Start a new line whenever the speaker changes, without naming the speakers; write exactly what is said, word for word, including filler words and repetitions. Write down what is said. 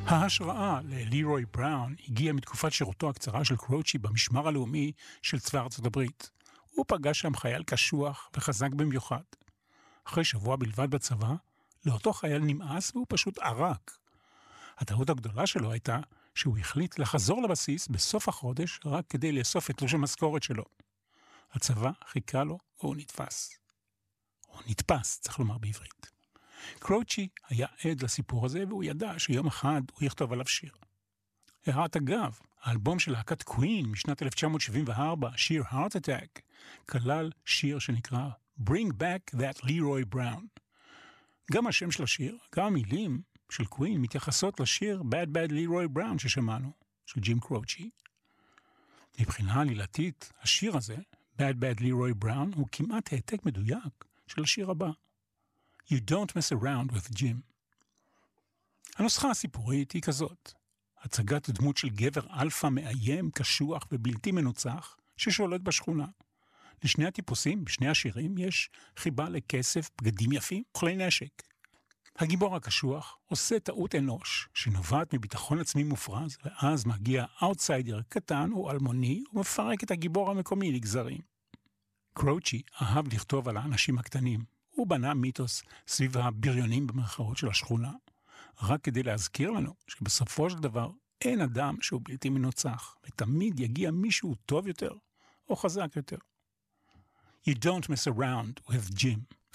ההשראה ללירוי בראון הגיעה מתקופת שירותו הקצרה של קרוצ'י במשמר הלאומי של צבא ארצות הברית. הוא פגש שם חייל קשוח וחזק במיוחד. אחרי שבוע בלבד בצבא, לאותו חייל נמאס והוא פשוט ערק. הטעות הגדולה שלו הייתה שהוא החליט לחזור לבסיס בסוף החודש רק כדי לאסוף את תלוש המשכורת שלו. הצבא חיכה לו והוא נתפס. או נתפס, צריך לומר בעברית. קרוצ'י היה עד לסיפור הזה והוא ידע שיום אחד הוא יכתוב עליו שיר. הערת אגב, האלבום של להקת קווין משנת אלף תשע מאות שבעים וארבע, שיר Heart Attack, כלל שיר שנקרא Bring Back That Leroy Brown. גם השם של השיר, גם המילים של קווין מתייחסות לשיר Bad Bad Leroy Brown ששמענו, של ג'ים קרוצ'י. מבחינה עלילתית, השיר הזה, Bad Bad Leroy Brown, הוא כמעט העתק מדויק של השיר הבא. You don't mess around with Jim. הנוסחה הסיפורית היא כזאת. הצגת דמות של גבר אלפא מאיים, קשוח ובלתי מנוצח ששולט בשכונה. לשני הטיפוסים, בשני השירים, יש חיבה לכסף, בגדים יפים, כלי נשק. הגיבור הקשוח עושה טעות אנוש שנובעת מביטחון עצמי מופרז, ואז מגיע אאוטסיידר קטן או אלמוני ומפרק את הגיבור המקומי לגזרים. קרוצ'י אהב לכתוב על האנשים הקטנים. הוא בנה מיתוס סביב הבריונים במרכאות של השכונה, רק כדי להזכיר לנו שבסופו של דבר אין אדם שהוא בלתי מנוצח, ותמיד יגיע מישהו טוב יותר או חזק יותר. You don't mess around with Jim.